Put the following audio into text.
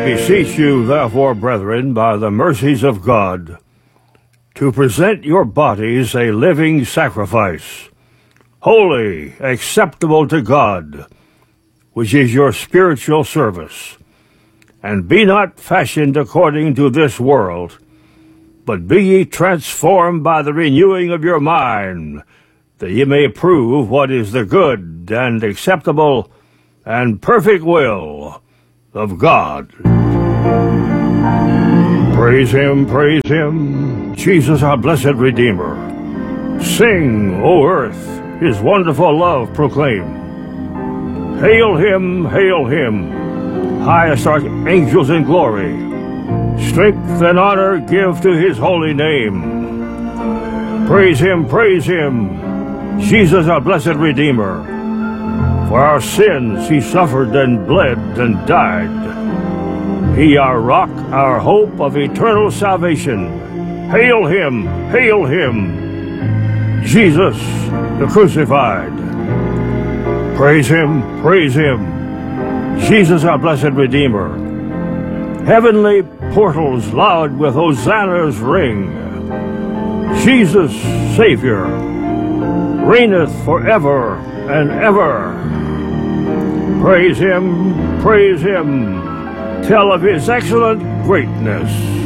beseech you, therefore, brethren, by the mercies of God, to present your bodies a living sacrifice, holy, acceptable to God, which is your spiritual service. And be not fashioned according to this world, but be ye transformed by the renewing of your mind, that ye may prove what is the good and acceptable and perfect will of God. Praise Him, Jesus our blessed Redeemer. Sing, O earth, His wonderful love proclaim. Hail Him, highest archangels in glory. Strength and honor give to His holy name. Praise Him, Jesus our blessed Redeemer. For our sins He suffered and bled and died. He our rock, our hope of eternal salvation. Hail Him, Jesus the crucified. Praise Him, Jesus our blessed Redeemer. Heavenly portals loud with hosannas ring. Jesus, Savior, reigneth forever and ever. Praise Him, tell of His excellent greatness.